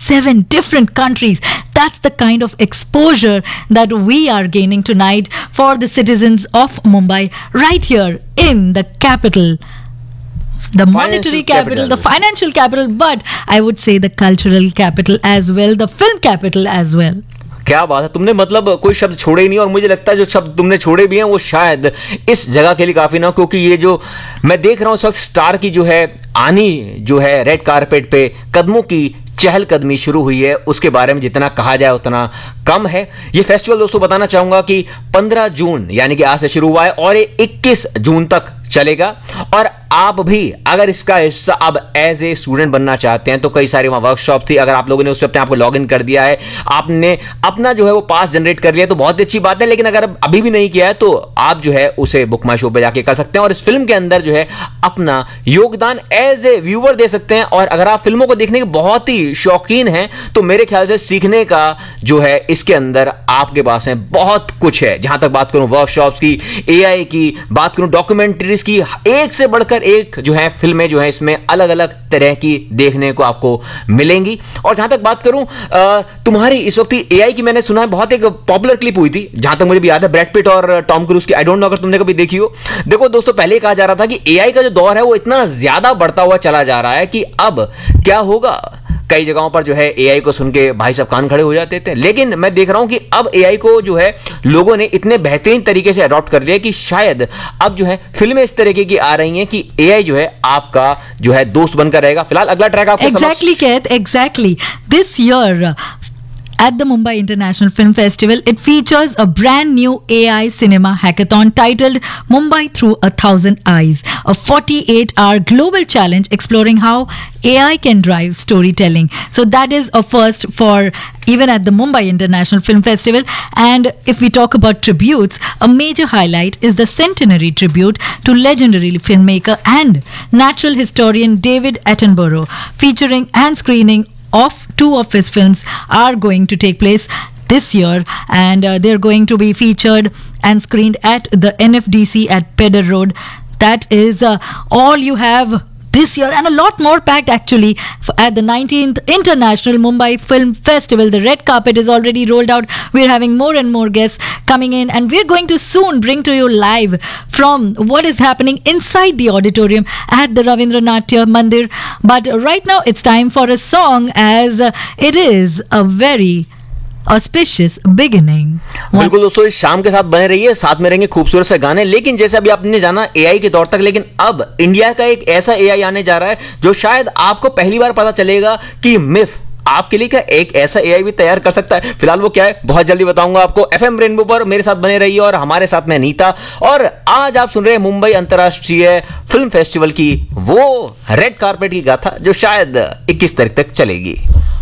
7 different countries. That's the kind of exposure that we are gaining tonight for the citizens of Mumbai, right here in the capital. The monetary capital, the financial capital, but I would say the cultural capital as well, the film capital as well. क्या बात है, तुमने मतलब कोई शब्द छोड़े ही नहीं, और मुझे लगता है जो शब्द तुमने छोड़े भी हैं वो शायद इस जगह के लिए काफी ना, क्योंकि ये जो मैं देख रहा हूं इस वक्त स्टार की जो है आनी जो है रेड कारपेट पे कदमों की चहलकदमी शुरू हुई है, उसके बारे में जितना कहा जाए उतना कम है। ये फेस्टिवल दोस्तों बताना चाहूंगा कि 15 जून यानी कि आज से शुरू हुआ है और ये 21 जून तक चलेगा। और आप भी अगर इसका हिस्सा अब एज ए स्टूडेंट बनना चाहते हैं तो कई सारी वहां वर्कशॉप थी, अगर आप लोगों ने उस पर अपने आप को लॉग इन कर दिया है, आपने अपना जो है वो पास जनरेट कर लिया तो बहुत अच्छी बात है, लेकिन अगर अभी भी नहीं किया है तो आप जो है उसे बुक माई शो पे जाके कर सकते हैं और इस फिल्म के अंदर जो है अपना योगदान एज ए व्यूअर दे सकते हैं। और अगर आप फिल्मों को देखने के बहुत ही शौकीन हैं तो मेरे ख्याल से सीखने का जो है इसके अंदर आपके पास है बहुत कुछ है। जहां तक बात करूं वर्कशॉप्स की, एआई की, बात करूं डॉक्यूमेंट्रीज की, एक से बढ़कर एक जो है फिल्में जो है इसमें अलग अलग तरह की देखने को आपको मिलेंगी। और जहां तक बात करूं तुम्हारी इस वक्त एआई की, मैंने सुना है बहुत एक पॉपुलर क्लिप हुई थी, जहां तक मुझे भी याद है ब्रैड पिट और टॉम क्रूज की, आई डोंट नो अगर तुमने कभी देखी हो। देखो दोस्तों, पहले कहा जा रहा था कि एआई का जो दौर है वो इतना ज्यादा बढ़ता हुआ चला जा रहा है कि अब क्या होगा, कई जगहों पर जो है एआई को सुन के भाई साहब कान खड़े हो जाते थे, लेकिन मैं देख रहा हूं कि अब एआई को जो है लोगों ने इतने बेहतरीन तरीके से अडॉप्ट कर लिया कि शायद अब जो है फिल्में इस तरीके की आ रही हैं कि एआई जो है आपका जो है दोस्त बनकर रहेगा। फिलहाल अगला ट्रैक आपके Exactly, Keith, exactly. This year at the Mumbai International Film Festival, it features a brand new AI cinema hackathon titled Mumbai Through 1,000 Eyes, a 48-hour global challenge exploring how AI can drive storytelling. So that is a first for even at the Mumbai International Film Festival. And if we talk about tributes, a major highlight is the centenary tribute to legendary filmmaker and natural historian David Attenborough, featuring and screening of 2 of his films are going to take place this year, and they're going to be featured and screened at the NFDC at Pedder Road. That is all you have this year, and a lot more packed actually at the 19th International Mumbai Film Festival. The red carpet is already rolled out. We're having more and more guests coming in, and we're going to soon bring to you live from what is happening inside the auditorium at the Ravindra Natya Mandir. But right now it's time for a song, as it is a very auspicious beginning. बिल्कुल दोस्तों, इस शाम के साथ बने रहिए, साथ में रहेंगे खूबसूरत से गाने। लेकिन जैसे अभी आपने जाना एआई के दौर तक, लेकिन अब इंडिया का एक ऐसा एआई आने जा रहा है जो शायद आपको पहली बार पता चलेगा कि मिफ आपके लिए क्या एक ऐसा एआई भी तैयार कर सकता है। फिलहाल वो क्या है बहुत जल्दी बताऊंगा आपको। एफएम रेनबो पर मेरे साथ बने रहिए और हमारे साथ में नीता, और आज आप सुन रहे हैं मुंबई अंतरराष्ट्रीय फिल्म फेस्टिवल की वो रेड कारपेट की गाथा जो शायद 21 तारीख तक चलेगी।